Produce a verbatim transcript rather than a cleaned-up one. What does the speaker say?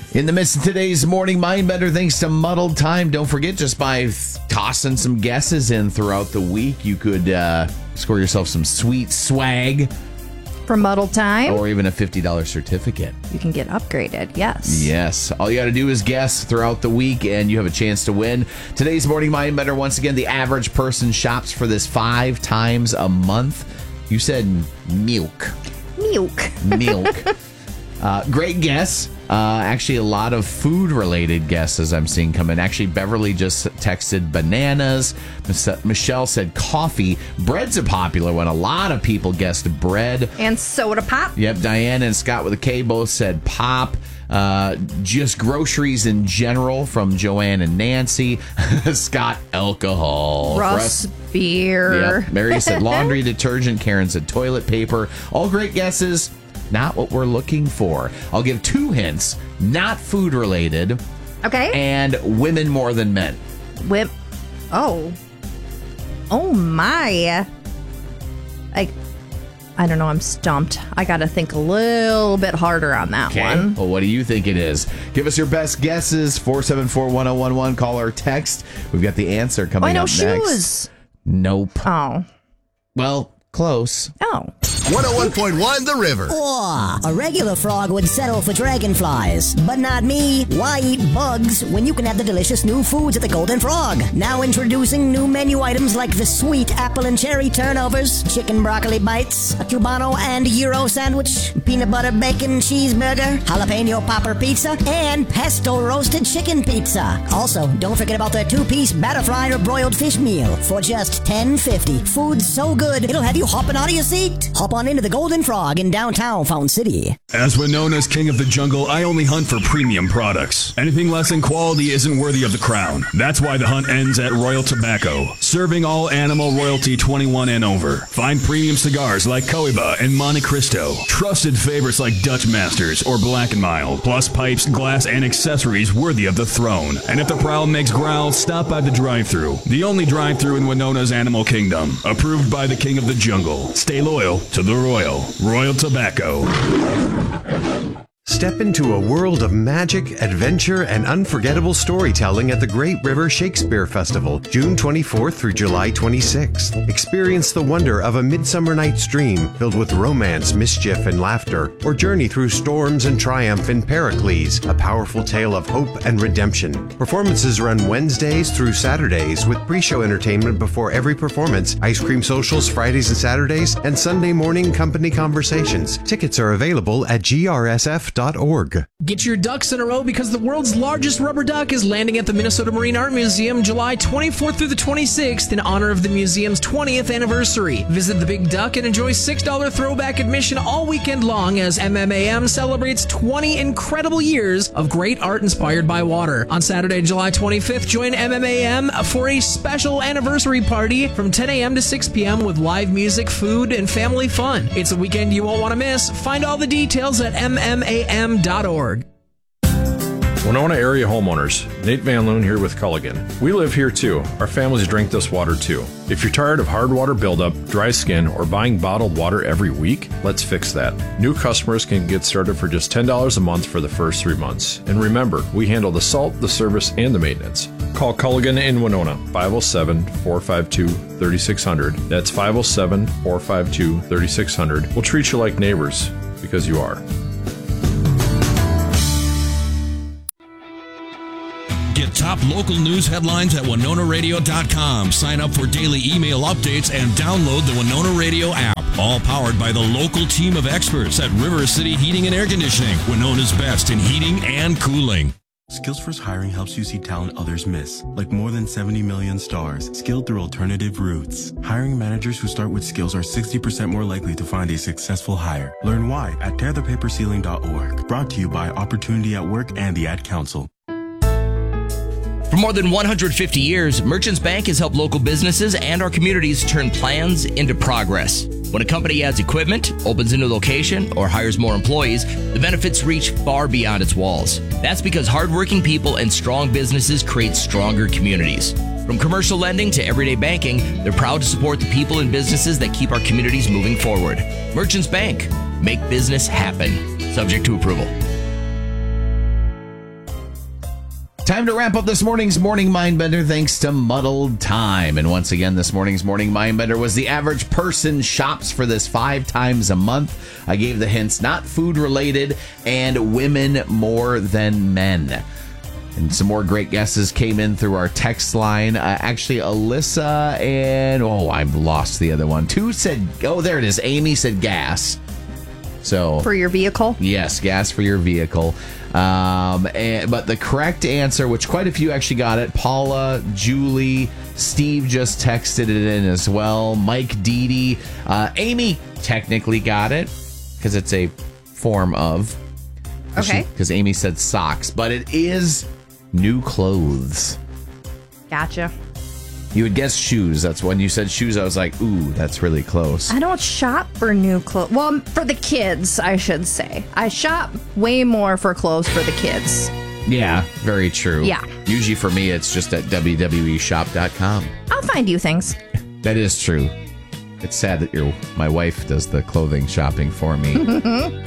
In the midst of today's Morning Mind Bender, thanks to Muddled Time. Don't forget, just by tossing some guesses in throughout the week, you could uh, score yourself some sweet swag. From Muddled Time. Or even a fifty dollars certificate. You can get upgraded, yes. Yes. All you got to do is guess throughout the week, and you have a chance to win. Today's Morning Mind Bender, once again, the average person shops for this five times a month. You said milk. Milk. Milk. uh, great guess. Uh, actually, a lot of food-related guesses I'm seeing come in. Actually, Beverly just texted bananas. Michelle said coffee. Bread's a popular one. A lot of people guessed bread. And soda pop. Yep, Diane and Scott with a K both said pop. Uh, just groceries in general from Joanne and Nancy. Scott, alcohol. Russ, beer. Yep. Mary said laundry detergent. Karen said toilet paper. All great guesses. Not what we're looking for. I'll give two hints. Not food related. Okay. And women more than men. Whip. Oh. Oh my. I. I don't know. I'm stumped. I got to think a little bit harder on that Okay. one. Well, what do you think it is? Give us your best guesses. four seven four, one oh one one. Call or text. We've got the answer coming oh, I know up shoes. next. Nope. Oh. Well, close. Oh. one oh one point one The River. Oh, a regular frog would settle for dragonflies. But not me. Why eat bugs when you can have the delicious new foods at the Golden Frog? Now introducing new menu items like the sweet apple and cherry turnovers, chicken broccoli bites, a Cubano and Euro sandwich, peanut butter bacon cheeseburger, jalapeno popper pizza, and pesto roasted chicken pizza. Also, don't forget about their two-piece batter fried or broiled fish meal for just ten fifty. Food so good, it'll have you hopping out of your seat. Hop on into the Golden Frog in downtown Fountain City. As Winona's king of the jungle, I only hunt for premium products. Anything less than quality isn't worthy of the crown. That's why the hunt ends at Royal Tobacco, serving all animal royalty twenty-one and over. Find premium cigars like Cohiba and Monte Cristo, trusted favorites like Dutch Masters or Black and Mild, plus pipes, glass, and accessories worthy of the throne. And if the prowl makes growl, stop by the drive-thru, the only drive-thru in Winona's Animal Kingdom, approved by the king of the jungle. Stay loyal to the Royal. Royal Tobacco. Step into a world of magic, adventure, and unforgettable storytelling at the Great River Shakespeare Festival, June twenty-fourth through July twenty-sixth. Experience the wonder of A Midsummer Night's Dream, filled with romance, mischief, and laughter, or journey through storms and triumph in Pericles, a powerful tale of hope and redemption. Performances run Wednesdays through Saturdays, with pre-show entertainment before every performance, ice cream socials Fridays and Saturdays, and Sunday morning company conversations. Tickets are available at G R S F dot org. Get your ducks in a row because the world's largest rubber duck is landing at the Minnesota Marine Art Museum July twenty-fourth through the twenty-sixth in honor of the museum's twentieth anniversary. Visit the Big Duck and enjoy six dollars throwback admission all weekend long as M M A M celebrates twenty incredible years of great art inspired by water. On Saturday, July twenty-fifth, join M M A M for a special anniversary party from ten a.m. to six p.m. with live music, food, and family fun. It's a weekend you won't want to miss. Find all the details at M M A M dot org. Winona area homeowners, Nate Van Loon here with Culligan. We live here too. Our families drink this water too. If you're tired of hard water buildup, dry skin, or buying bottled water every week, let's fix that. New customers can get started for just ten dollars a month for the first three months. And remember, we handle the salt, the service, and the maintenance. Call Culligan in Winona, five oh seven, four five two, three six zero zero. That's five oh seven, four five two, three six zero zero. We'll treat you like neighbors, because you are. Get top local news headlines at Winona Radio dot com. Sign up for daily email updates and download the Winona Radio app. All powered by the local team of experts at River City Heating and Air Conditioning, Winona's best in heating and cooling. SkillsFirst Hiring helps you see talent others miss, like more than seventy million stars, skilled through alternative routes. Hiring managers who start with skills are sixty percent more likely to find a successful hire. Learn why at tear the paper ceiling dot org. Brought to you by Opportunity at Work and the Ad Council. For more than one hundred fifty years, Merchants Bank has helped local businesses and our communities turn plans into progress. When a company adds equipment, opens a new location, or hires more employees, the benefits reach far beyond its walls. That's because hardworking people and strong businesses create stronger communities. From commercial lending to everyday banking, they're proud to support the people and businesses that keep our communities moving forward. Merchants Bank. Make business happen. Subject to approval. Time to wrap up this morning's Morning Mindbender thanks to Muddled Time. And once again, this morning's Morning Mindbender was the average person shops for this five times a month. I gave the hints, not food related, and women more than men. And some more great guesses came in through our text line. Uh, actually, Alyssa and, oh, I've lost the other one. Two said, oh, there it is. Amy said gas. So for your vehicle? Yes, gas for your vehicle. Um, and, but the correct answer, which quite a few actually got it, Paula, Julie, Steve just texted it in as well, Mike, Dee Dee, uh, Amy technically got it because it's a form of. Okay. Because Amy said socks, but it is new clothes. Gotcha. You would guess shoes. That's when you said shoes. I was like, ooh, that's really close. I don't shop for new clothes. Well, for the kids, I should say. I shop way more for clothes for the kids. Yeah, very true. Yeah. Usually for me, it's just at W W E shop dot com. I'll find you things. That is true. It's sad that your my wife does the clothing shopping for me.